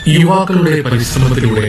യുവാക്കളുടെ പരിശ്രമത്തിലൂടെ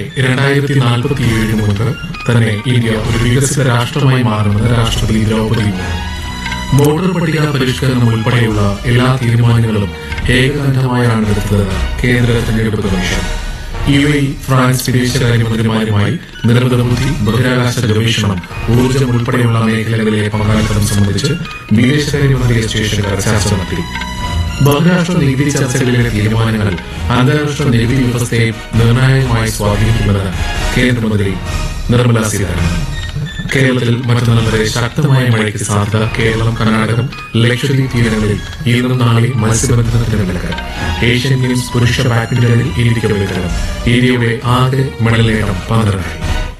2047 മുൻപ് തന്നെ ഇന്ത്യ ഒരു വികസിത രാഷ്ട്രമായി മാറുമെന്ന് രാഷ്ട്രപതി ദ്രൗപദി മുർമു. വോട്ടർ പട്ടിക പരിഷ്കരണം ഉൾപ്പെടെയുള്ള എല്ലാ തീരുമാനങ്ങളും ഏകകണ്ഠമായാണ് എടുത്തതെന്ന് കേന്ദ്ര തെരഞ്ഞെടുപ്പ് കമ്മീഷൻ. UAE, ഫ്രാൻസ് വിദേശകാര്യമന്ത്രിമാരുമായി നിർമ്മിത ബുദ്ധി, ബഹിരാകാശ ഗവേഷണം, ഊർജ്ജം ഉൾപ്പെടെയുള്ള മേഖലകളിലെ പങ്കാളിത്തം സംബന്ധിച്ച് വിദേശകാര്യമന്ത്രി എസ് ജയശങ്കർ ചർച്ച നടത്തി. ബഹുരാഷ്ട്ര നികുതി ചർച്ചകളിലെ തീരുമാനങ്ങൾ അന്താരാഷ്ട്ര നികുതി വ്യവസ്ഥയെ നിർണായകമായി സ്വാധീനിക്കുമെന്ന് കേന്ദ്രമന്ത്രി നിർമ്മല സീതാരാമൻ. കേരളത്തിൽ മറ്റന്നാൾ വരെ ശക്തമായ മഴയ്ക്ക് സാധ്യത. കേരളം, കർണാടകം, ലക്ഷദ്വീപ് തീരങ്ങളിൽ ഇന്നും നാളെ മത്സ്യബന്ധനത്തിന് വിലക്ക്. ഏഷ്യൻ ഗെയിംസ് പുരുഷ ബാഡ്മിന്റണിൽ ഇന്ത്യയ്ക്ക് വെങ്കലം. ഇന്ത്യയുടെ ആകെ മെഡൽ നേട്ടം 12.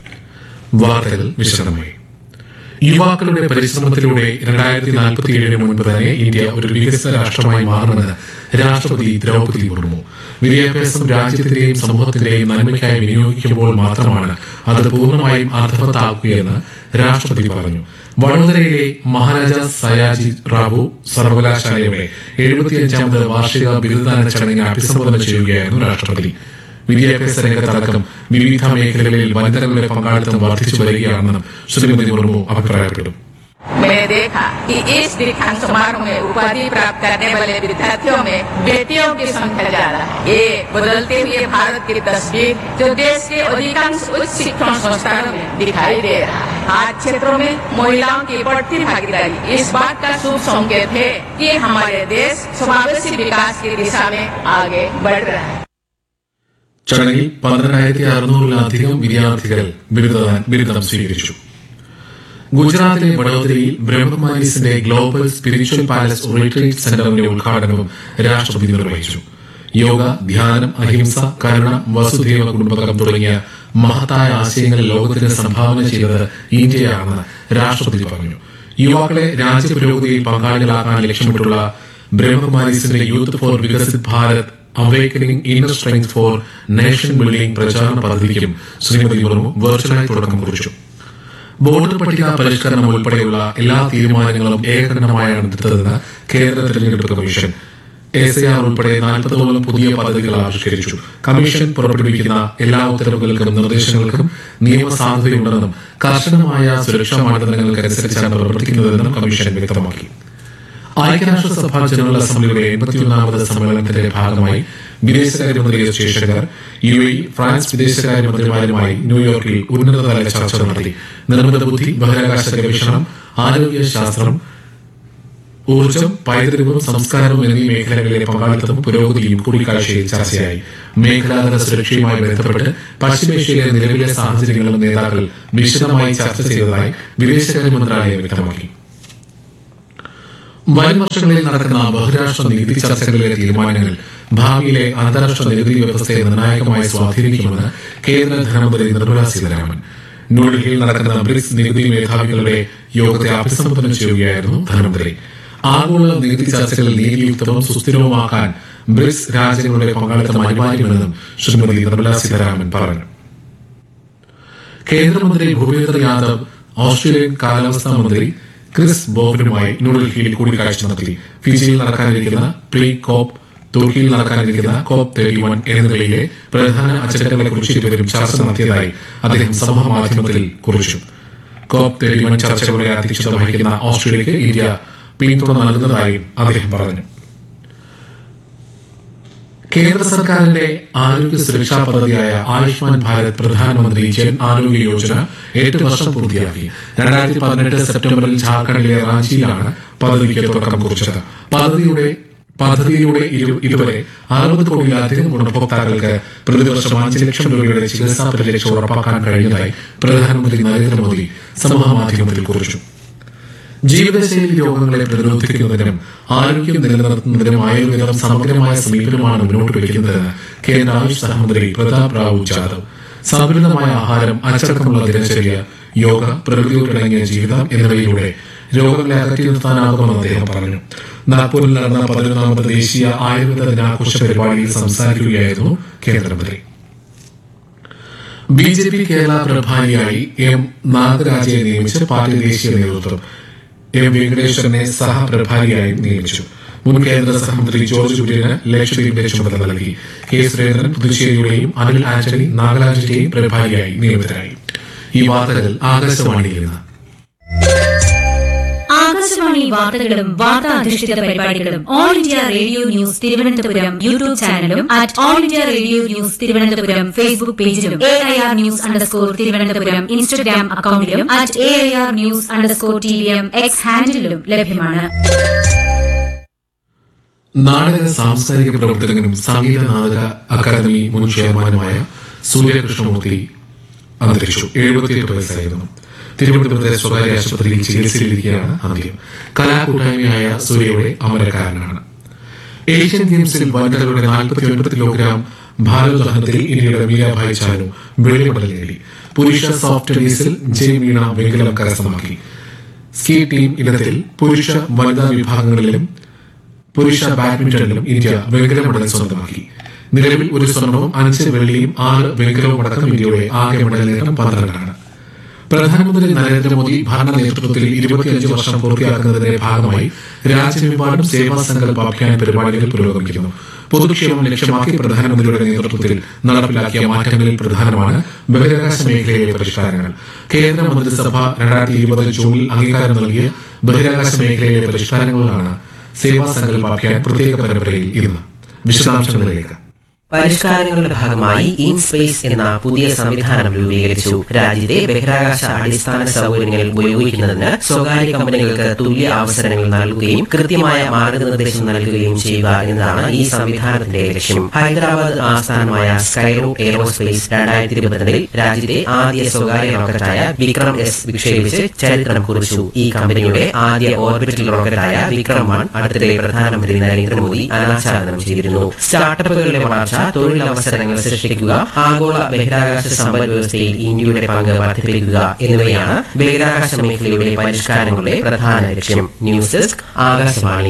വാർത്തകൾ വിശദമായി. യുവാക്കളുടെ പരിശ്രമത്തിലൂടെ 2047 മുൻപ് തന്നെ ഇന്ത്യ ഒരു വികസിത രാഷ്ട്രമായി മാറുമെന്ന് രാഷ്ട്രപതി ദ്രൗപദി മുർമു. വിദ്യാഭ്യാസം രാജ്യത്തിന്റെയും സമൂഹത്തിന്റെയും നന്മയ്ക്കായി വിനിയോഗിക്കുമ്പോൾ മാത്രമാണ് അത് പൂർണ്ണമായും അർത്ഥവത്താക്കുകയെന്ന് രാഷ്ട്രപതി പറഞ്ഞു. വഡോദരയിലെ മഹാരാജാസ് സയാജി റാവു സർവകലാശാലയുടെ 75ാമത് വാർഷിക ബിരുദദാന ചടങ്ങിനെ അഭിസംബോധന ചെയ്യുകയായിരുന്നു രാഷ്ട്രപതി. വിദ്യാഭ്യാസ രംഗത്തടക്കം വിവിധ മേഖലകളിൽ വനിതകളുടെ പങ്കാളിത്തം വർദ്ധിച്ചു വരികയാണെന്നും ശ്രീമതി മുർമു അഭിപ്രായപ്പെട്ടു. मैंने देखा कि इस दीक्षांत समारोह में उपाधि प्राप्त करने वाले विद्यार्थियों में बेटियों की संख्या ज्यादा। ये बदलते हुए भारत की तस्वीर जो देश के अधिकांश उच्च शिक्षण संस्थानों में दिखाई दे रहा है। आज क्षेत्रों में महिलाओं की बढ़ती भागीदारी इस बात का शुभ संकेत है कि हमारे देश समावेशी विकास की दिशा में आगे बढ़ रहा है. ചടങ്ങിൽ 12,600-ലധികം വിദ്യാർത്ഥികൾ ബിരുദം സ്വീകരിച്ചു. ഗുജറാത്തിലെ വഡോദരയിൽ ബ്രഹ്മകുമാരീസിന്റെ ഗ്ലോബൽ സ്പിരിച്വൽ പാലസ് റിട്രീറ്റ് സെന്ററിന്റെ ഉദ്ഘാടനവും രാഷ്ട്രപതി നിർവഹിച്ചു. യോഗ, ധ്യാനം, അഹിംസ, കരുണ, വസുധൈവ കുടുംബകം തുടങ്ങിയ മഹത്തായ ആശയങ്ങൾ ലോകത്തിന് സംഭാവന ചെയ്തത് ഇന്ത്യയാണെന്ന് രാഷ്ട്രപതി പറഞ്ഞു. യുവാക്കളെ രാജ്യപുരോഗതിയിൽ പങ്കാളികളാക്കാൻ ലക്ഷ്യമിട്ടുള്ള ബ്രഹ്മകുമാരീസിന്റെ youth four Viksit Bharat അവേക്കനിംഗ് inner strength four nation building പ്രചാരണ പദ്ധതിക്കും ശ്രീമതി മുർമു വെർച്വലായി തുടക്കം കുറിച്ചു. വോട്ടർ പട്ടിക പരിഷ്കരണം ഉൾപ്പെടെയുള്ള എല്ലാ തീരുമാനങ്ങളും ഏകകണ്ഠമായാണ് എടുത്തതെന്ന് കേന്ദ്ര തെരഞ്ഞെടുപ്പ് കമ്മീഷൻ. SIR ഉൾപ്പെടെ 40ഓളം പുതിയ പദ്ധതികൾ ആവിഷ്കരിച്ചു. കമ്മീഷൻ പുറപ്പെടുവിക്കുന്ന എല്ലാ ഉത്തരവുകൾക്കും നിർദ്ദേശങ്ങൾക്കും നിയമസാധുതയുണ്ടെന്നും കർശനമായ സുരക്ഷാ മാനദണ്ഡങ്ങൾക്കനുസരിച്ചാണ് പ്രവർത്തിക്കുന്നതെന്നും കമ്മീഷൻ വ്യക്തമാക്കി. ഐക്യരാഷ്ട്രസഭ ജനറൽ അസംബ്ലിയുടെ 81ാമത് സമ്മേളനത്തിന്റെ ഭാഗമായി വിദേശകാര്യമന്ത്രി എസ് ജയശങ്കർ UAE, ഫ്രാൻസ് വിദേശകാര്യമന്ത്രിമാരുമായി ന്യൂയോർക്കിൽ ഉന്നതതല ചർച്ച നടത്തി. നിർമ്മിത ബുദ്ധി, ബഹിരാകാശ ഗവേഷണം, ആരോഗ്യശാസ്ത്രം, ഊർജ്ജം, പൈതൃകവും സംസ്കാരവും എന്നീ മേഖലകളിലെ പങ്കാളിത്തവും പുരോഗതിയും കൂടിക്കാഴ്ചയിൽ ചർച്ചയായി. മേഖലാതല സുരക്ഷയുമായി ബന്ധപ്പെട്ട് പശ്ചിമേഷ്യയിലെ നിലവിലെ സാഹചര്യങ്ങളും നേതാക്കൾ വിശദമായി ചർച്ച ചെയ്തതായി വിദേശകാര്യ മന്ത്രാലയം വ്യക്തമാക്കി. വരും വർഷങ്ങളിൽ നടക്കുന്ന ബഹുരാഷ്ട്ര നികുതി ചർച്ചകളിലെ തീരുമാനങ്ങൾ ഭാവിയിലെ അന്താരാഷ്ട്ര നികുതി വ്യവസ്ഥയെ നിർണായകമായി സ്വാധീനിക്കുമെന്ന് കേന്ദ്ര ധനമന്ത്രി നിർമ്മല സീതാരാമൻ. ന്യൂഡൽഹിയിൽ നടക്കുന്ന ബ്രിക്സ് നികുതി മേധാവികളുടെ യോഗത്തെ അഭിസംബോധന ചെയ്യുകയായിരുന്നു ധനമന്ത്രി. ആഗോള നികുതി ചർച്ചകൾ നീതിയുക്തവും സുസ്ഥിരവുമാക്കാൻ ബ്രിക്സ് രാജ്യങ്ങളുടെ പങ്കാളിത്തം അനിവാര്യമെന്നും ശ്രീമതി നിർമ്മല സീതാരാമൻ പറഞ്ഞു. കേന്ദ്രമന്ത്രി ഭൂപേന്ദ്ര യാദവ് ഓസ്ട്രേലിയൻ കാലാവസ്ഥാ മന്ത്രി ക്രിസ് ബോവനുമായി ന്യൂഡൽഹിയിൽ കൂടിക്കാഴ്ച നടത്തി. ഫിജിയിൽ നടക്കാനിരിക്കുന്ന പ്രീ കോപ്പ്, തുർക്കിയിൽ നടക്കാനിരിക്കുന്ന കോപ്പ് 31 എന്നിവയിലെ പ്രധാന അജണ്ടകളെക്കുറിച്ച് ഇരുവരും ചർച്ച നടത്തിയതായി അദ്ദേഹം സമൂഹമാധ്യമത്തിൽ കുറിച്ചു. കോപ്പ് 31 ചർച്ചകളുടെ അധ്യക്ഷത വഹിക്കുന്ന ഓസ്ട്രേലിയയ്ക്ക് ഇന്ത്യ പിന്തുണ നൽകുന്നതായും അദ്ദേഹം പറഞ്ഞു. കേന്ദ്ര സർക്കാരിന്റെ ആരോഗ്യ സുരക്ഷാ പദ്ധതിയായ ആയുഷ്മാൻ ഭാരത് പ്രധാനമന്ത്രി ജൻ ആരോഗ്യ യോജന 8 വർഷം പൂർത്തിയാക്കി. 2018 സെപ്റ്റംബറിൽ ഝാർഖണ്ഡിലെ റാഞ്ചിയിലാണ് പദ്ധതിക്ക് തുടക്കം കുറിച്ചത്. പദ്ധതിയിലൂടെ ഇതുവരെ 60 കോടിയിലധികം ഗുണഭോക്താക്കൾക്ക് പ്രതിവർഷം 5 ലക്ഷം രൂപയുടെ ചികിത്സാ പരിരക്ഷ ഉറപ്പാക്കാൻ കഴിഞ്ഞതായി പ്രധാനമന്ത്രി നരേന്ദ്രമോദി സമൂഹമാധ്യമത്തിൽ കുറിച്ചു. ജീവിതശൈലി രോഗങ്ങളെ പ്രതിരോധിക്കുന്നതിനും ആരോഗ്യം നിലനിർത്തുന്നതിനും ആയുർവേദം സമഗ്രമായ സമീപനമാണ് മുന്നോട്ട് വയ്ക്കുന്നതെന്ന് കേന്ദ്ര ആയുഷ് സഹമന്ത്രി പ്രതാപ് റാവു ജാദവ്. സന്തുലിതമായ ആഹാരം, അച്ചടക്കമുള്ള ദിനചര്യ, യോഗ, പ്രകൃതിയോടിണങ്ങിയ ജീവിതം എന്നിവയിലൂടെ രോഗങ്ങളെ അകറ്റി നിർത്താനാകുമെന്ന് അദ്ദേഹം പറഞ്ഞു. നാഗ്പൂരിൽ നടന്ന 11ാമത് ദേശീയ ആയുർവേദ ദിനാഘോഷ പരിപാടിയിൽ സംസാരിക്കുകയായിരുന്നു കേന്ദ്രമന്ത്രി. BJP Kerala പ്രഭാരിയായി M. നാഗരാജയെ നിയമിച്ച് പാർട്ടി ദേശീയ നേതൃത്വം. M. വെങ്കടേശ്വരനെ സഹപ്രഭാരിയായി നിയമിച്ചു. മുൻ കേന്ദ്ര സഹമന്ത്രി ജോർജ് കുര്യന് ലക്ഷദ്വീപിന്റെ ചുമതല നൽകി. കെ സുരേന്ദ്രൻ പുതുച്ചേരിയുടെയും അനിൽ ആന്റണി നാഗാലാൻഡിന്റെയും പ്രഭാരിയായി നിയമിതരായി. ഈ വാർത്തകൾ ആകാശവാണിയിൽ നിന്ന്. ആകാശവാണി വാർത്തകളും വാർത്താ അധിഷ്ഠിത പരിപാടികളും all India radio news Thiruvananthapuram YouTube ചാനലും at all India radio news Thiruvananthapuram Facebook പേജിലും AIR ന്യൂസ് _തിരുവനന്തപുരം ഇൻസ്റ്റഗ്രാം അക്കൌണ്ടിലും at AIR news _TVM X ഹാൻഡിലും ലഭ്യമാണ്. നാടക സാംസ്കാരിക പ്രവർത്തകനും സംഗീത നാടക അക്കാദമി മുൻ ചെയർമാനുമായ സൂര്യകൃഷ്ണമൂർത്തി അന്തരിച്ചു. 78 വയസ്സായിരുന്നു. തിരുവനന്തപുരത്തെ സ്വകാര്യ ആശുപത്രിയിൽ ചികിത്സയിലിരിക്കുകയാണ് അന്ത്യം. കലാകൂട്ടായ്മയായ സൂര്യയുടെ അമരക്കാരനാണ്. ഏഷ്യൻ ഗെയിംസിൽ വനിതകളുടെ 49 കിലോഗ്രാം ഭാരോദ്വഹനത്തിൽ ഇന്ത്യയുടെ മീരാഭായ് ചാനു വെള്ളി മെഡൽ നേടി. പുരുഷ സോഫ്റ്റ് ടെന്നീസിൽ ജയ് മീണ വെങ്കലം കരസ്ഥമാക്കി. സ്കീ ടീം ഇനത്തിൽ പുരുഷ വനിതാ വിഭാഗങ്ങളിലും പുരുഷ ബാഡ്മിന്റണിലും ഇന്ത്യ വെങ്കല മെഡൽ സ്വന്തമാക്കി. നിലവിൽ 1 സ്വർണവും 5 വെള്ളിയും 6 വെങ്കലവും അടക്കം ഇന്ത്യയുടെ ആകെ മെഡൽ നേട്ടം 12 ആണ്. പ്രധാനമന്ത്രി നരേന്ദ്രമോദി ഭരണ നേതൃത്വത്തിൽ 25 വർഷം പൂർത്തിയാക്കുന്നതിന്റെ ഭാഗമായി രാജ്യമെമ്പാടും സേവാ സങ്കല്പ അഭിയാൻ പരിപാടികൾ പുരോഗമിക്കുന്നു. പൊതുക്ഷേമം ലക്ഷ്യമാക്കി പ്രധാനമന്ത്രിയുടെ നേതൃത്വത്തിൽ നടപ്പിലാക്കിയ മാറ്റങ്ങളിൽ പ്രധാനമാണ് ബഹിരാകാശ മേഖലയിലെ പരിഷ്കാരങ്ങൾ. കേന്ദ്ര മന്ത്രിസഭ 2020 ജൂണിൽ അംഗീകാരം നൽകിയ ബഹിരാകാശ മേഖലയിലെ പരിഷ്കാരങ്ങളാണ് സേവാ സങ്കല്പ അഭിയാൻ പ്രത്യേക പരമ്പരയിൽ ഇന്ന്. വിശദാംശങ്ങളിലേക്ക്. പരിഷ്കാരങ്ങളുടെ ഭാഗമായി ഇൻസ്പേസ് എന്ന പുതിയ സംവിധാനം രൂപീകരിച്ചു. രാജ്യത്തെ ബഹിരാകാശ അടിസ്ഥാന സൗകര്യങ്ങൾ ഉപയോഗിക്കുന്നതിന് സ്വകാര്യ കമ്പനികൾക്ക് തുല്യ അവസരങ്ങൾ നൽകുകയും കൃത്യമായ മാർഗനിർദ്ദേശം നൽകുകയും ചെയ്യുക എന്നതാണ് ഈ സംവിധാനത്തിന്റെ ലക്ഷ്യം. ഹൈദരാബാദ് ആസ്ഥാനമായ സ്കൈറൂട്ട് എയറോസ്പേസ് 2022 രാജ്യത്തെ ആദ്യ സ്വകാര്യ റോക്കറ്റായ വിക്രം S വിക്ഷേപിച്ച് ചരിത്രം കുറിച്ചു. ഈ കമ്പനിയുടെ ആദ്യ ഓർബിറ്റൽ റോക്കറ്റായ വിക്രം 1 അടുത്തിടെ പ്രധാനമന്ത്രി നരേന്ദ്രമോദി അനാച്ഛാദനം ചെയ്തിരുന്നു. സ്റ്റാർട്ടപ്പുകളുടെ വളർച്ച, തൊഴിലവസരങ്ങൾ സൃഷ്ടിക്കുക, ആഗോള ബഹിരാകാശ സമ്പദ് വ്യവസ്ഥയിൽ ഇന്ത്യയുടെ പങ്ക് വർദ്ധിപ്പിക്കുക എന്നിവയാണ് ബഹിരാകാശ മേഖലയുടെ പരിഷ്കാരങ്ങളുടെ പ്രധാന ലക്ഷ്യം. News desk, Akashvani.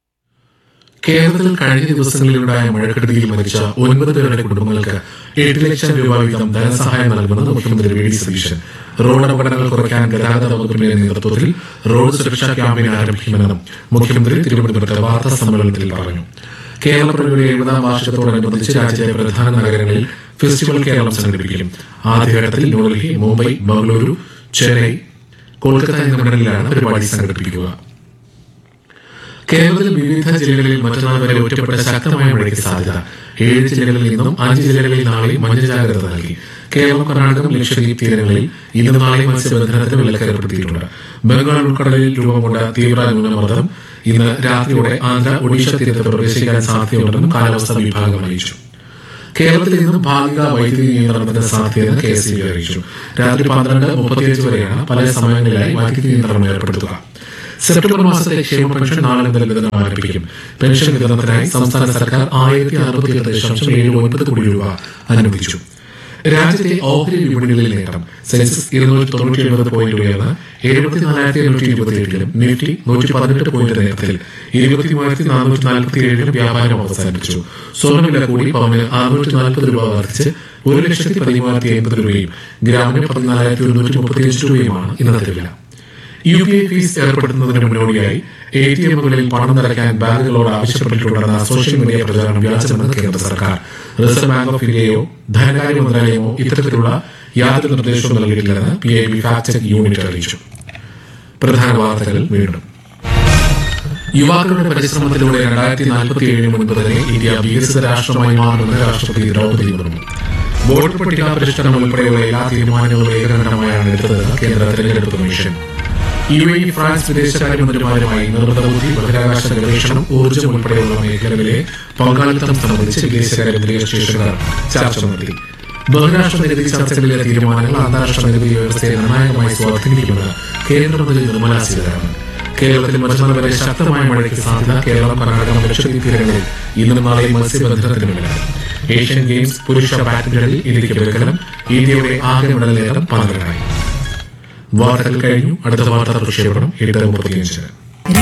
കേരളത്തിൽ കഴിഞ്ഞ ദിവസങ്ങളിലുണ്ടായ മഴക്കെടുതിയിൽ മരിച്ച 9 പേരുടെ കുടുംബങ്ങൾക്ക് 8 ലക്ഷം രൂപ വീതം ധനസഹായം നൽകുമെന്ന് മുഖ്യമന്ത്രി വി ഡി സതീശൻ. റോഡ് അപകടങ്ങൾ കുറയ്ക്കാൻ ഗതാഗത വകുപ്പിന്റെ നേതൃത്വത്തിൽ റോഡ് സുരക്ഷാ ക്യാമ്പയിൻ ആരംഭിക്കുമെന്നും മുഖ്യമന്ത്രി തിരുവനന്തപുരത്ത് വാർത്താ സമ്മേളനത്തിൽ പറഞ്ഞു. കേരളപ്പിറവിയുടെ 70ാം വാർഷികത്തോടനുബന്ധിച്ച് രാജ്യത്തെ പ്രധാന നഗരങ്ങളിൽ ഫെസ്റ്റിവൽ കേരളം സംഘടിപ്പിക്കും. ആദ്യഘട്ടത്തിൽ ന്യൂഡൽഹി, മുംബൈ, ബംഗളൂരു, ചെന്നൈ, കൊൽക്കത്ത എന്നിവിടങ്ങളിലാണ് പരിപാടി സംഘടിപ്പിക്കുക. കേരളത്തിൽ വിവിധ ജില്ലകളിൽ മറ്റന്നാൾ വരെ ഒറ്റപ്പെട്ട ശക്തമായ മഴയ്ക്ക് സാധ്യത. 7 ജില്ലകളിൽ നിന്നും 5 ജില്ലകളിൽ നാളെ മഞ്ഞ ജാഗ്രത നൽകി. കേരളം, കർണാടകം, ലക്ഷദ്വീപ് തീരങ്ങളിൽ ഇന്നും നാളെയും മത്സ്യബന്ധനത്തിന് വിലക്ക് ഏർപ്പെടുത്തിയിട്ടുണ്ട്. ബംഗാൾ ഉൾക്കടലിൽ രൂപം കൊണ്ട തീവ്ര ന്യൂനമർദ്ദം ഇന്ന് രാത്രിയോടെ ആന്ധ്ര, ഒഡീഷ തീരത്ത് പ്രവേശിക്കാൻ സാധ്യതയുണ്ടെന്നും കാലാവസ്ഥാ വിഭാഗം അറിയിച്ചു. കേരളത്തിൽ ഇന്നും ഭാഗിക വൈദ്യുതി നിയന്ത്രണത്തിന് സാധ്യതയെന്ന് KSEB അറിയിച്ചു. രാത്രി 12:35 വരെയാണ് പല സമയങ്ങളിലായി വൈദ്യുതി നിയന്ത്രണം ഏർപ്പെടുത്തുക. സെപ്റ്റംബർ മാസത്തെ ക്ഷേമ പെൻഷൻ നാളെ മുതൽ വിതരണം ആരംഭിക്കും. പെൻഷൻ വിതരണത്തിനായി സംസ്ഥാന സർക്കാർ 1068.79 കോടി രൂപ അനുവദിച്ചു. രാജ്യത്തെ ഓഹരി വിപണികളിൽ നേട്ടം. സെൻസസ് 297 പോയിന്റ് ഉയർന്ന് 74,827-ലും നിഫ്റ്റി 118 പോയിന്റ് നേട്ടത്തിൽ 23,447-ലും വ്യാപാരം അവസാനിപ്പിച്ചു. സ്വർണ്ണവില കൂടി പവന് 640 രൂപ വർദ്ധിച്ച് 1,13,080 രൂപയും ഗ്രാമിന് 14,135 രൂപയുമാണ് ഇന്നത്തെ വില. UPI ഫീസ് ഏർപ്പെടുത്തുന്നതിന് മുന്നോടിയായി ATMകളിൽ പണം നിറയ്ക്കാൻ ബാങ്കുകളോട് ആവശ്യപ്പെട്ടിട്ടുണ്ടെന്ന സോഷ്യൽ മീഡിയ പ്രചാരണം വ്യാജമെന്ന് കേന്ദ്ര സർക്കാർ. റിസർവ് ബാങ്ക് ഓഫ് ഇന്ത്യയോ ധനകാര്യ മന്ത്രാലയമോ ഇത്തരത്തിലുള്ള യാതൊരു നിർദ്ദേശവും നൽകിയിട്ടില്ലെന്ന് PIB ഫാക്ട് ചെക്ക് യൂണിറ്റ് അറിയിച്ചു. പ്രധാന വാർത്തകൾ വീണ്ടും. യുവാക്കളുടെ പരിശ്രമത്തിലൂടെ 2047 മുൻപ് തന്നെ ഇന്ത്യ വികസിത രാഷ്ട്രമായി മാറുമെന്ന് രാഷ്ട്രപതി ദ്രൗപദി മുർമു. വോട്ടർ പട്ടിക പരിഷ്കരണം ഉൾപ്പെടെയുള്ള എല്ലാ തീരുമാനങ്ങളും ഏകകണ്ഠമായാണ് എടുത്തതെന്ന് കേന്ദ്ര തെരഞ്ഞെടുപ്പ് കമ്മീഷൻ. UAE, ഫ്രാൻസ് വിദേശകാര്യമന്ത്രിമാരുമായി നിർമ്മിത ബുദ്ധി, ബഹിരാകാശ ഗവേഷണം, ഊർജ്ജം ഉൾപ്പെടെയുള്ള മേഖലകളിലെ പങ്കാളിത്തം സംബന്ധിച്ച് വിദേശകാര്യമന്ത്രി എസ് ജയശങ്കർ ചർച്ച നടത്തി. ബഹുരാഷ്ട്ര നികുതി ചർച്ചകളിലെ തീരുമാനങ്ങൾ അന്താരാഷ്ട്ര നികുതി വ്യവസ്ഥയെ നിർണായകമായി സ്വാധീനിക്കുമെന്ന് കേന്ദ്രമന്ത്രി നിർമ്മല സീതാരാമൻ. കേരളത്തിൽ മറ്റന്നാൾ വരെ ശക്തമായ മഴയ്ക്ക് സാധ്യത. കേരളം, കർണാടകം, ലക്ഷദ്വീപ് തീരങ്ങളിൽ ഇന്നും നാളെയും മത്സ്യബന്ധനത്തിന് വിലക്ക്. ഏഷ്യൻ ഗെയിംസ് പുരുഷ ബാഡ്മിന്റണിൽ ഇന്ത്യയ്ക്ക് വെങ്കലം. ഇന്ത്യയുടെ ആകെ മെഡൽ നേട്ടം 12 വാർത്തകൾ കഴിഞ്ഞു. അടുത്ത വാർത്താ പ്രക്ഷേപണം 8:35.